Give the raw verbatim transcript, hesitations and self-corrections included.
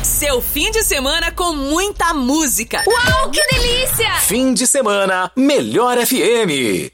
Seu fim de semana com muita música. Uau, que delícia! Fim de semana, Melhor F M.